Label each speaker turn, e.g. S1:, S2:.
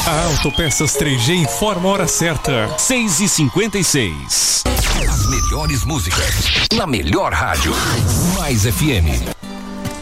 S1: A Autopeças 3G informa a hora certa.
S2: 6h56. As melhores músicas na melhor rádio. Mais FM.